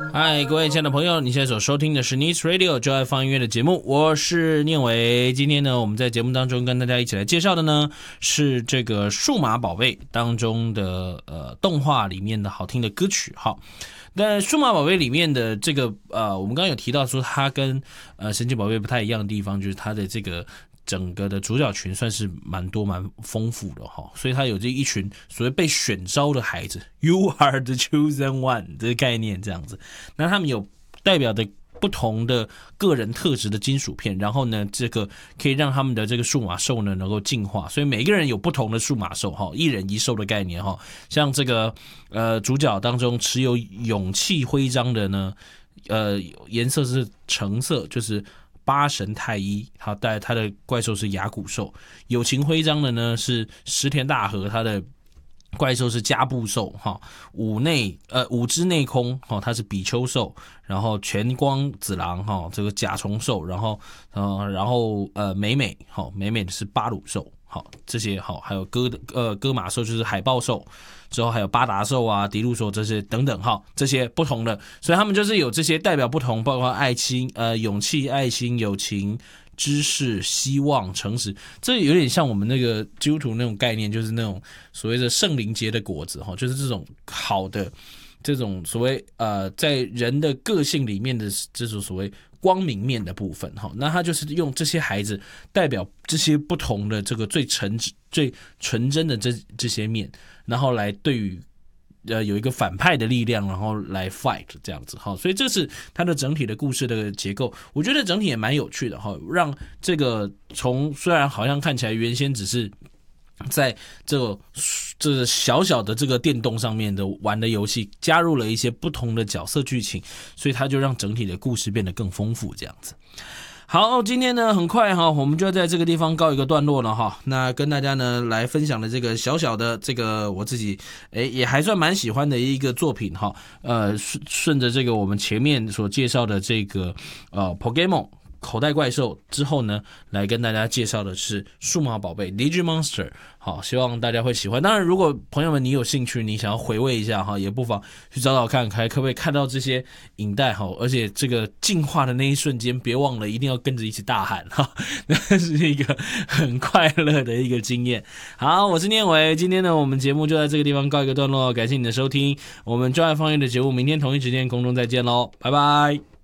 嗨，各位亲爱的朋友，你现在所收听的是 Nice Radio 就爱放音乐的节目，我是念伟。今天呢，我们在节目当中跟大家一起来介绍的呢，是这个数码宝贝当中的动画里面的好听的歌曲。好，那数码宝贝里面的这个我们刚刚有提到说它跟神奇宝贝不太一样的地方，就是它的这个整个的主角群算是蛮多蛮丰富的哈，所以他有这一群所谓被选召的孩子 ，You are the chosen one 这个概念这样子。那他们有代表的不同的个人特质的金属片，然后呢，这个可以让他们的这个数码兽呢能够进化，所以每一个人有不同的数码兽哈，一人一兽的概念哈。像这个主角当中持有勇气徽章的呢，颜色是橙色，就是八神太一，他的怪兽是牙骨兽；友情徽章的呢是石田大和，他的怪兽是加布兽哈；五之内空哈，它是比丘兽；然后全光子郎哈，这个甲虫兽；然后美美哈，美美的是巴鲁兽。好，这些好，还有哥马兽就是海豹兽，之后还有巴达兽啊、迪路兽这些等等哈，这些不同的，所以他们就是有这些代表不同，包括爱心、勇气、爱心、友情、知识、希望、诚实，这有点像我们那个基督徒那种概念，就是那种所谓的圣灵结的果子哈，就是这种好的。这种所谓在人的个性里面的这种所谓光明面的部分哈，那他就是用这些孩子代表这些不同的这个最纯真的这些面，然后来对于有一个反派的力量，然后来 fight 这样子哈，所以这是它的整体的故事的结构，我觉得整体也蛮有趣的哈，让这个虽然好像看起来原先只是在这个小小的这个电动上面的玩的游戏，加入了一些不同的角色剧情，所以它就让整体的故事变得更丰富这样子。好，今天呢很快哈，我们就要在这个地方告一个段落了哈。那跟大家呢来分享的这个小小的这个我自己也还算蛮喜欢的一个作品哈。顺着这个我们前面所介绍的这个Pokémon口袋怪兽之后呢，来跟大家介绍的是数码宝贝 Digimonster。好，希望大家会喜欢。当然，如果朋友们你有兴趣，你想要回味一下哈，也不妨去找找看，可不可以看到这些影带哈。而且这个进化的那一瞬间，别忘了一定要跟着一起大喊哈，那是一个很快乐的一个经验。好，我是念伟，今天呢我们节目就在这个地方告一个段落，感谢你的收听，我们就爱放音的节目明天同一时间空中再见喽，拜拜。